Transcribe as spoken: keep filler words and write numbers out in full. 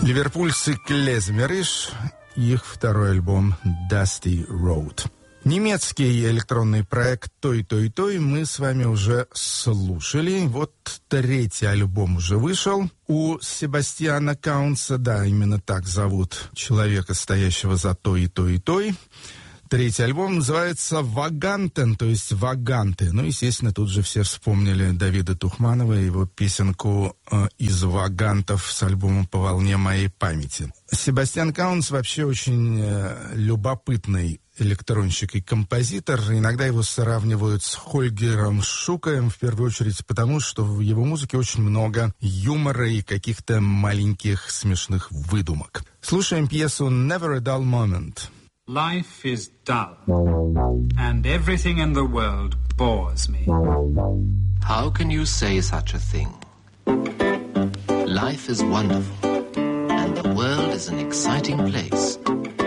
Ливерпульцы Клезмериш, их второй альбом «Dusty Road». Немецкий электронный проект «Той-той-той» мы с вами уже слушали. Вот третий альбом уже вышел. У Себастьяна Каунца, да, именно так зовут человека, стоящего за «Той и той и той». Третий альбом называется «Вагантен», то есть «Ваганты». Ну, естественно, тут же все вспомнили Давида Тухманова и его песенку э, «Из Вагантов» с альбомом «По волне моей памяти». Себастьян Каунц вообще очень э, любопытный электронщик и композитор. Иногда его сравнивают с Хольгером Шукаем, в первую очередь потому, что в его музыке очень много юмора и каких-то маленьких смешных выдумок. Слушаем пьесу «Never a Dull Moment». Life is dull, and everything in the world bores me. How can you say such a thing? Life is wonderful, and the world is an exciting place.